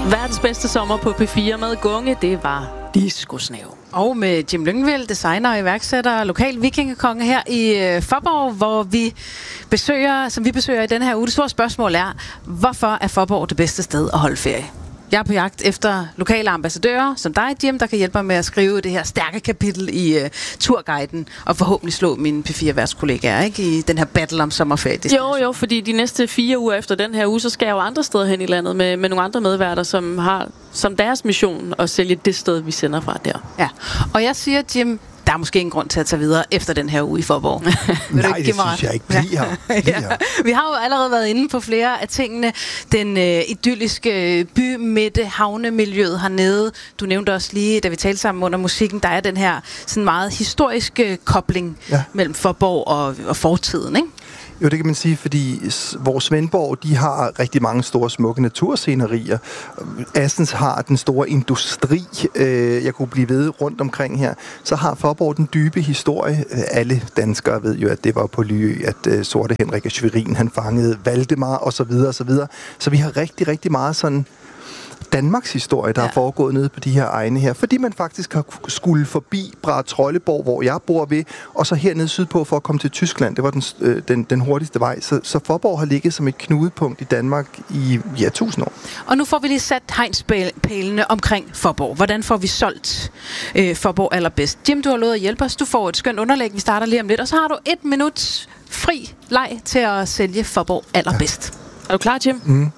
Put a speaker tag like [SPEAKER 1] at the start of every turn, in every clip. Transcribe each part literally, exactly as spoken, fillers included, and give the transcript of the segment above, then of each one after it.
[SPEAKER 1] Verdens bedste sommer på P fire med Gunge, det var Disco-snæv.
[SPEAKER 2] Og med Jim Lyngvild, designer og iværksætter, lokal vikingekonge her i Faaborg, hvor vi besøger, som vi besøger i denne her uge. Det store spørgsmål er, hvorfor er Faaborg det bedste sted at holde ferie? Jeg er på jagt efter lokale ambassadører, som dig, Jim, der kan hjælpe mig med at skrive det her stærke kapitel i uh, turguiden, og forhåbentlig slå mine P fire-værtskollegaer, ikke? I den her battle om sommerferie.
[SPEAKER 1] Jo, jo, fordi de næste fire uger efter den her uge, så skal jeg jo andre steder hen i landet med, med nogle andre medværter, som har som deres mission at sælge det sted, vi sender fra der.
[SPEAKER 2] Ja, og jeg siger, Jim, der er måske ingen grund til at tage videre efter den her uge i Faaborg.
[SPEAKER 3] Nej, det synes jeg ikke. Bliv her. Bliv her.
[SPEAKER 2] Ja. Vi har jo allerede været inde på flere af tingene. Den øh, idylliske bymidte, havnemiljøet hernede. Du nævnte også lige, da vi talte sammen under musikken, der er den her sådan meget historiske kobling ja. mellem Faaborg og, og fortiden, ikke?
[SPEAKER 3] Jo, det kan man sige, fordi vores Svendborg, de har rigtig mange store, smukke naturscenerier. Assens har den store industri, øh, jeg kunne blive ved rundt omkring her. Så har Faaborg den dybe historie. Alle danskere ved jo, at det var på Lyø, at øh, Sorte Henrik af Schwerin, han fangede Valdemar og så videre og så videre. Så vi har rigtig, rigtig meget sådan Danmarks historie, der ja. er foregået nede på de her egne her, fordi man faktisk har skulle forbi Brahetrolleborg, hvor jeg bor ved, og så hernede sydpå for at komme til Tyskland. Det var den, øh, den, den hurtigste vej. Så, så Faaborg har ligget som et knudepunkt i Danmark i ja, tusind år.
[SPEAKER 2] Og nu får vi lige sat hegnspælene omkring Faaborg. Hvordan får vi solgt øh, Faaborg allerbedst? Jim, du har lovet at hjælpe os. Du får et skønt underlæg. Vi starter lige om lidt, og så har du et minut fri leg til at sælge Faaborg allerbedst. Ja.
[SPEAKER 1] Er du klar, Jim?
[SPEAKER 3] Mm.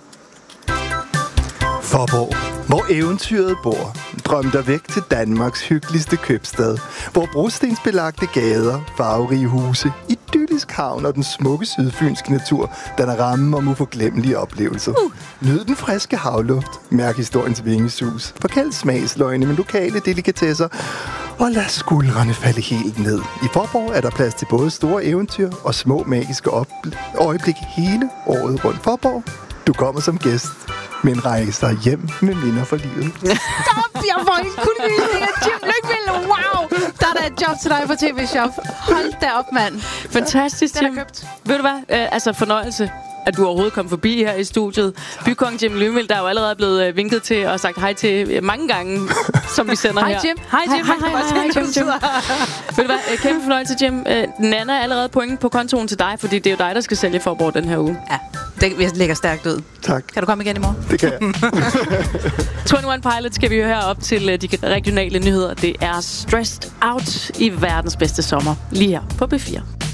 [SPEAKER 3] Faaborg, hvor eventyret bor. Drøm dig væk til Danmarks hyggeligste købstad. Hvor brostensbelagte gader, farverige huse, idyllisk havn og den smukke sydfynske natur danner rammen om uforglemmelige oplevelser. Uh. Nyd den friske havluft, mærk historiens vingesus, forkald smagsløgne med lokale delikatesser, og lad skuldrene falde helt ned. I Faaborg er der plads til både store eventyr og små magiske øjeblik hele året rundt. Faaborg, du kommer som gæst, men rejse dig hjem med minder for livet.
[SPEAKER 2] Stop! Jeg får ikke kun lysning af Jim Lyngvild. Wow! Der er der et job til dig på T V Shop. Hold da op, mand.
[SPEAKER 1] Fantastisk, Jim.
[SPEAKER 2] Den er købt.
[SPEAKER 1] Ved du hvad? Øh, altså fornøjelse, at du overhovedet kom forbi her i studiet. Bykong Jim Lyngvild, der er jo allerede blevet vinket til og sagt hej til mange gange, som vi sender
[SPEAKER 2] hej,
[SPEAKER 1] her.
[SPEAKER 2] Jim.
[SPEAKER 1] Hej Jim.
[SPEAKER 2] Hej, hej, hej, hej, hej, Jim.
[SPEAKER 1] Ved du hvad? Kæmpe fornøjelse, Jim. Nana er allerede point på kontoen til dig, fordi det er jo dig, der skal sælge Faaborg den her uge.
[SPEAKER 2] Ja, det lægger stærkt ud.
[SPEAKER 3] Tak.
[SPEAKER 2] Kan du komme igen i morgen?
[SPEAKER 3] Det kan jeg.
[SPEAKER 1] enogtyve Pilots skal vi høre her op til de regionale nyheder. Det er Stressed Out i verdens bedste sommer. Lige her på P fire.